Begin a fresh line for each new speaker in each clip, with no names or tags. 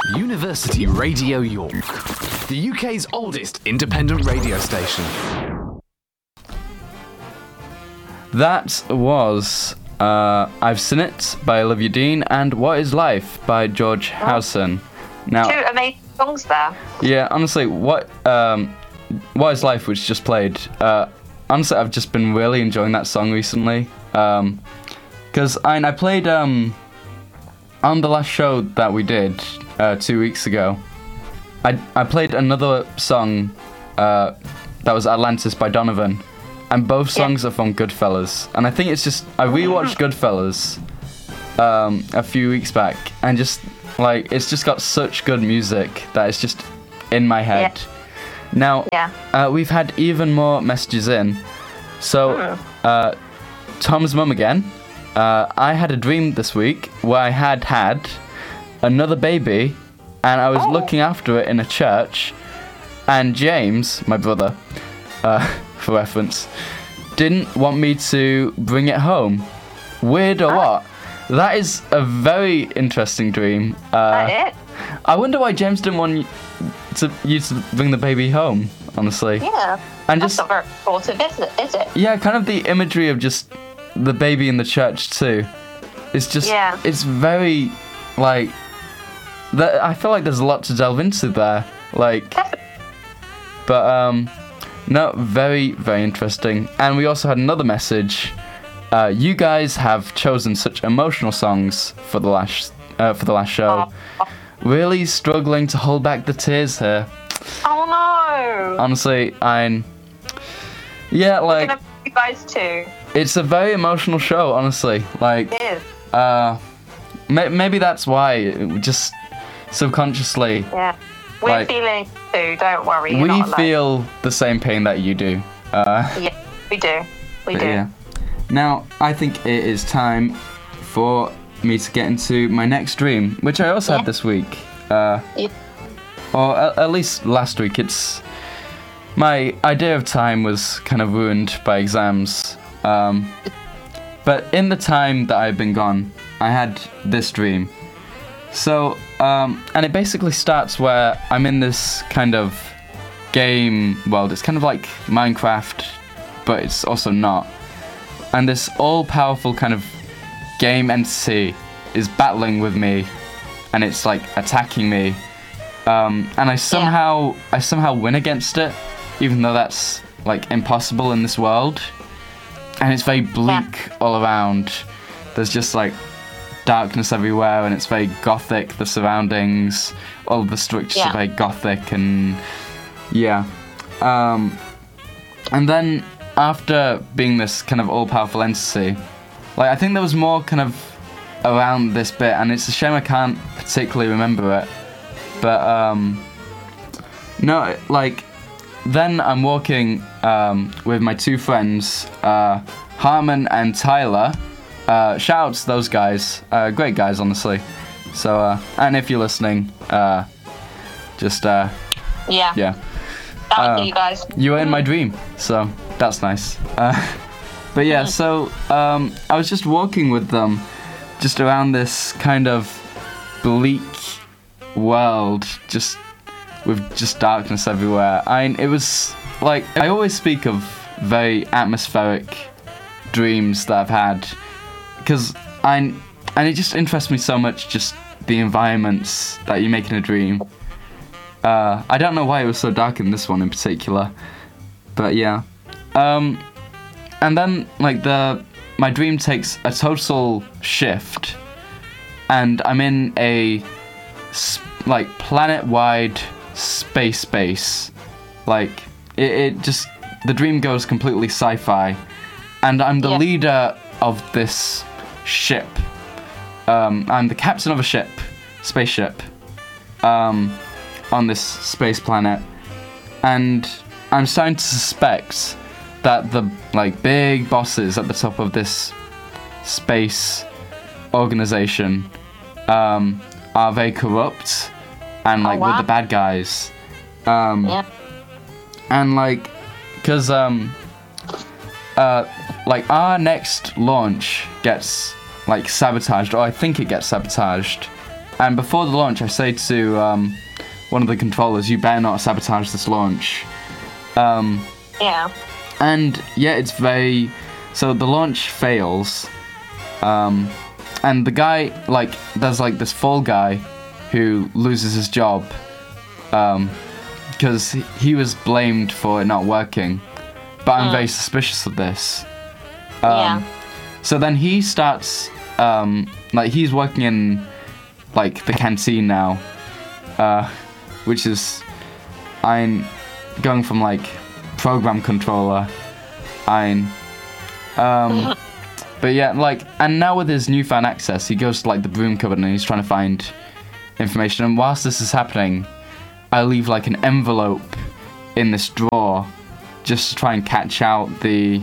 University Radio York, the UK's oldest independent radio station.
That was I've Seen It by Olivia Dean and What Is Life by George Howson. Now,
two amazing songs there.
Yeah, honestly, What Is Life, which just played, honestly, I've just been really enjoying that song recently. Because I played, on the last show that we did 2 weeks ago, I played another song that was Atlantis by Donovan, and both songs are from Goodfellas. And I think it's just, I rewatched Goodfellas a few weeks back, and just, like, it's just got such good music that it's just in my head. Now, we've had even more messages in. So, Tom's mum again. I had a dream this week where I had another baby, and I was looking after it in a church, and James, my brother, for reference, didn't want me to bring it home. Weird or what? That is a very interesting dream.
That it?
I wonder why James didn't want you to bring the baby home, honestly.
Yeah.
And
that's
just,
not very important, is it?
Yeah, kind of the imagery of just the baby in the church too. It's just, it's very, like, I feel like there's a lot to delve into there. Like, but, no, very, very interesting. And we also had another message. You guys have chosen such emotional songs for the last show. Really struggling to hold back the tears here.
Oh no!
Honestly, like,
You guys too.
It's a very emotional show, honestly. Like,
it is.
Maybe that's why, just subconsciously.
Yeah. We're feeling too, don't worry.
We feel the same pain that you do.
Yeah, we do. We do.
Yeah. Now, I think it is time for me to get into my next dream, which I also had this week. Or at least last week. It's my idea of time was kind of ruined by exams. But in the time that I've been gone, I had this dream. So, and it basically starts where I'm in this kind of game world. It's kind of like Minecraft, but it's also not. And this all-powerful kind of game entity is battling with me, and it's like attacking me. And I somehow win against it, even though that's like impossible in this world. And it's very bleak all around. There's just like darkness everywhere, and it's very gothic, the surroundings, all of the structures are very gothic, and and then after being this kind of all-powerful entity, like, I think there was more kind of around this bit, and it's a shame I can't particularly remember it, but no, like, then I'm walking with my two friends, Harmon and Tyler. Shout out to those guys, great guys, honestly. So, and if you're listening, just
yeah. Thank you guys.
You were in my dream, so that's nice. But yeah, so I was just walking with them, just around this kind of bleak world, just with just darkness everywhere. It was like, I always speak of very atmospheric dreams that I've had, because and it just interests me so much, just the environments that you make in a dream. I don't know why it was so dark in this one in particular, but yeah. And then, like, my dream takes a total shift, and I'm in a like planet-wide space base. Like, it just, the dream goes completely sci-fi, and I'm the leader of this ship. I'm the captain of a spaceship, on this space planet, and I'm starting to suspect that the, like, big bosses at the top of this space organization are very corrupt, and, like, with the bad guys. And, like, because like, our next launch gets, like, sabotaged, or I think it gets sabotaged, And before the launch, I say to one of the controllers, "You better not sabotage this launch."
Yeah.
And yeah, it's very. So the launch fails, and the guy, like, there's like this fall guy who loses his job because he was blamed for it not working. But I'm very suspicious of this.
Yeah.
So then he starts, like, he's working in, like, the canteen now, which is, I'm going from, like, program controller, but yeah, like, and now with his newfound access, he goes to, like, the broom cupboard and he's trying to find information. And whilst this is happening, I leave, like, an envelope in this drawer just to try and catch out the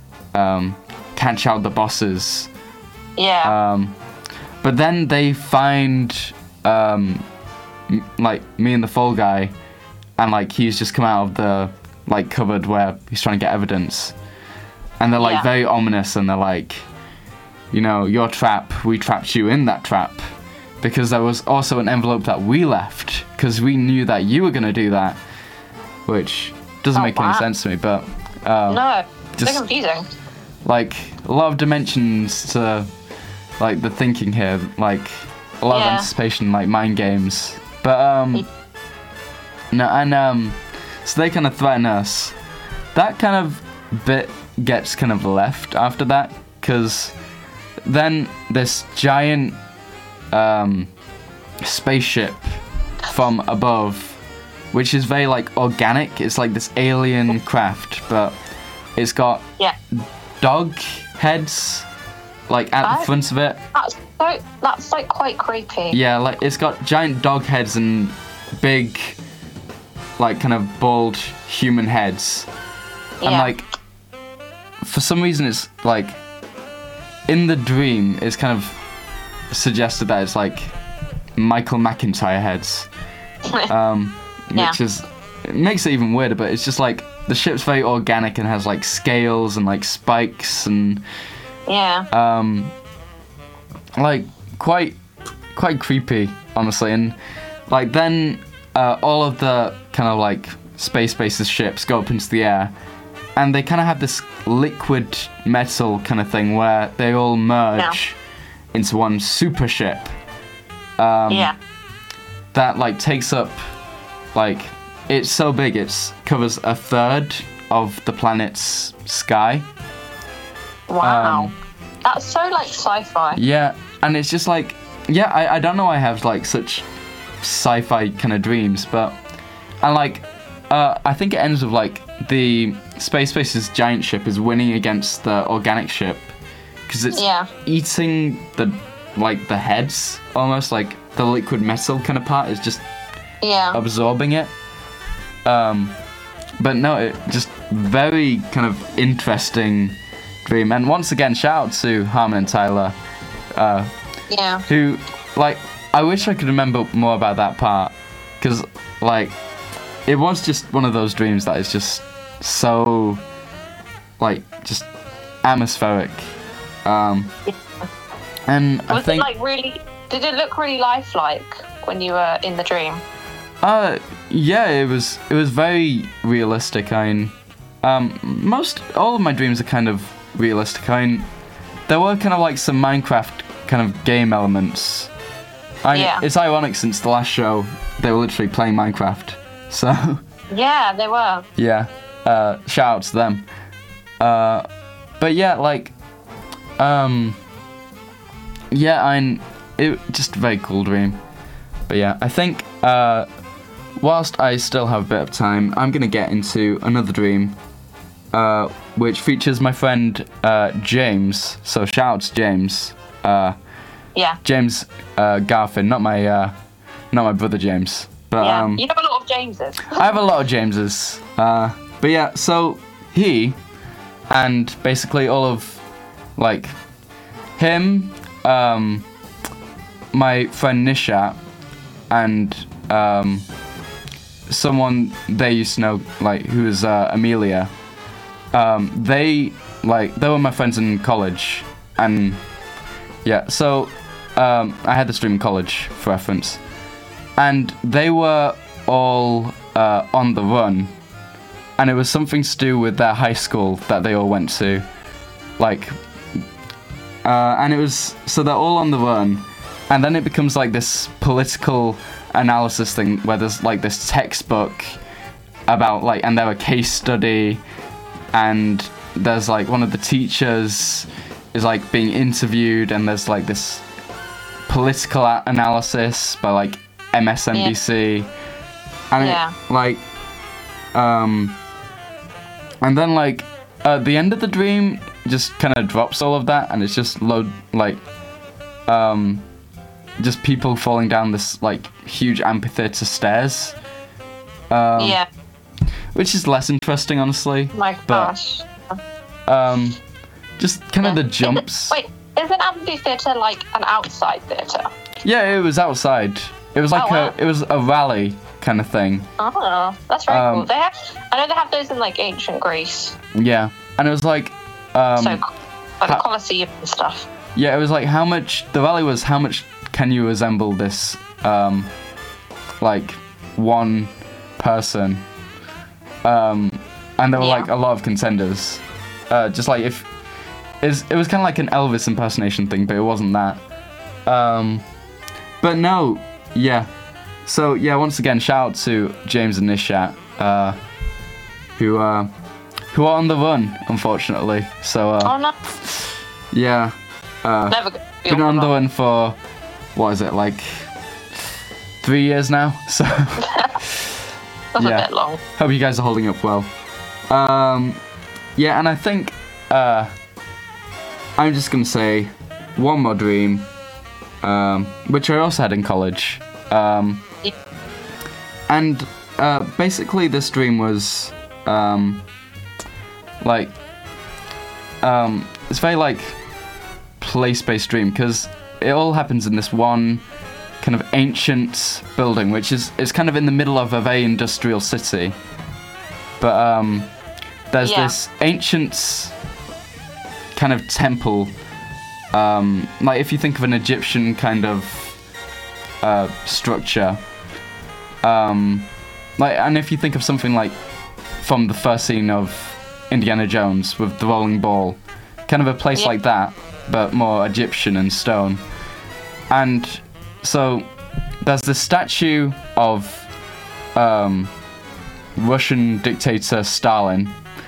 bosses.
Yeah.
But then they find, like, me and the fall guy, and, like, he's just come out of the, like, cupboard where he's trying to get evidence. And they're, like, very ominous, and they're like, you know, your trap, we trapped you in that trap. Because there was also an envelope that we left, because we knew that you were going to do that. Which doesn't make any sense to me, but...
no,
just,
so confusing.
Like, a lot of dimensions to, like, the thinking here. Like, a lot of anticipation, like, mind games. But, no, and, so they kind of threaten us. That kind of bit gets kind of left after that, because then this giant spaceship from above, which is very, like, organic. It's like this alien craft, but it's got dog heads, like, at the front of it.
That's like quite creepy.
Yeah, like, it's got giant dog heads and big, like, kind of bald human heads. And, like, for some reason it's, like, in the dream, it's kind of suggested that it's, like, Michael McIntyre heads. Which is, it makes it even weirder, but it's just, like, the ship's very organic and has, like, scales and, like, spikes and... like, quite creepy, honestly. And, like, then all of the kind of, like, space bases ships go up into the air, and they kind of have this liquid metal kind of thing where they all merge into one super ship. That, like, takes up, like, it's so big it covers a third of the planet's sky.
Wow. That's so, like, sci-fi.
Yeah, and it's just like, I don't know why I have, like, such sci-fi kind of dreams, but, and, like, I think it ends with, like, the Space Base's giant ship is winning against the organic ship, because it's eating the, like, the heads, almost, like, the liquid metal kind of part is just absorbing it. But no, it just very kind of interesting dream. And once again, shout out to Harmon and Tyler, who, like, I wish I could remember more about that part, because, like, it was just one of those dreams that is just so, like, just atmospheric. And I think,
it, like, really, did it look really lifelike when you were in the dream?
Yeah, it was very realistic. All of my dreams are kind of realistic. There were kind of, like, some Minecraft kind of game elements. It's ironic, since the last show they were literally playing Minecraft. So
yeah, they were.
Yeah, shout out to them. But yeah, like, it just a very cool dream. But yeah, I think whilst I still have a bit of time, I'm gonna get into another dream, which features my friend James. So shout out to James. James Garfin, not my brother James. But
you have a lot of Jameses.
I have a lot of Jameses. But yeah, so he and basically all of, like, him, my friend Nishat, and someone they used to know, like, who was Amelia. They were my friends in college, and yeah, so I had this dream in college, for reference, and they were all on the run, and it was something to do with their high school that they all went to, like, and it was, so they're all on the run, and then it becomes like this political analysis thing where there's like this textbook about like, and they're a case study, and there's like one of the teachers is like being interviewed, and there's like this political analysis by like MSNBC, and it, like, and then like at the end of the dream just kind of drops all of that, and it's just just people falling down this like huge amphitheater stairs, which is less interesting, honestly.
My gosh.
Just kind of the jumps.
Wait, is an amphitheater like an outside theater?
Yeah, it was outside. It was like it was a rally kind of thing.
Oh, that's very cool. I know they have those in like ancient Greece.
Yeah, and it was like
like the Colosseum and stuff.
Yeah, it was like the rally was how much can you resemble this like one person, and there were like a lot of contenders, just like it was kind of like an Elvis impersonation thing, but it wasn't that. But no, yeah. So yeah, once again, shout out to James and Nishat, who are on the run, unfortunately. So
oh no.
Yeah.
Never
been on the run for, what is it, like 3 years now? So
that's a bit long.
Hope you guys are holding up well. Yeah, and I think I'm just gonna say one more dream, which I also had in college. And basically this dream was it's very like place-based dream, because it all happens in this one kind of ancient building, which is kind of in the middle of a very industrial city. But there's this ancient kind of temple, like if you think of an Egyptian kind of structure, like, and if you think of something like from the first scene of Indiana Jones with the rolling ball, kind of a place like that, but more Egyptian and stone. And so there's this statue of Russian dictator Stalin,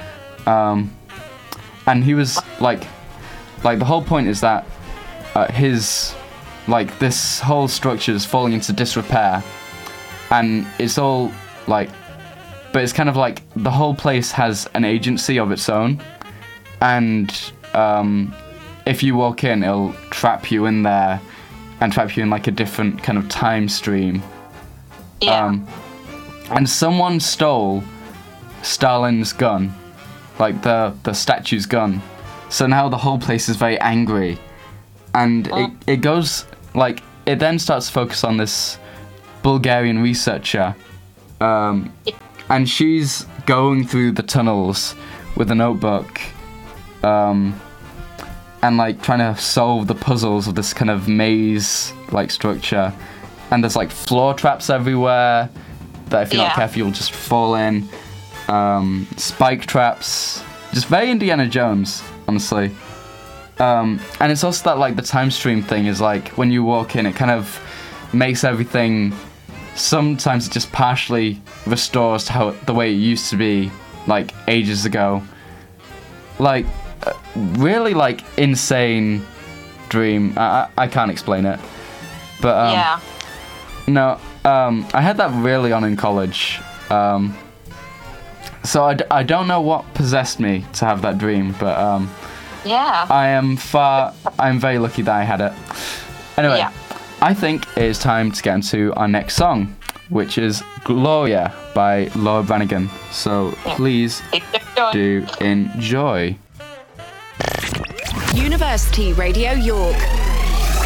and he was like the whole point is that his, like, this whole structure is falling into disrepair, and it's all like, but it's kind of like the whole place has an agency of its own, and if you walk in, it'll trap you in there and trap you in like a different kind of time stream. And someone stole Stalin's gun, like the statue's gun, so now the whole place is very angry, and it goes like, it then starts to focus on this Bulgarian researcher, and she's going through the tunnels with a notebook, and like trying to solve the puzzles of this kind of maze like structure, and there's like floor traps everywhere that if you're not careful you'll just fall in, spike traps, just very Indiana Jones, honestly. And it's also that like the time stream thing is like when you walk in, it kind of makes everything, sometimes it just partially restores to how the way it used to be like ages ago. Like really like insane dream. I can't explain it, but no, I had that really on in college, so I don't know what possessed me to have that dream, but I'm very lucky that I had it. Anyway, I think it is time to get into our next song, which is Gloria by Laura Branigan. So please do enjoy.
University Radio York.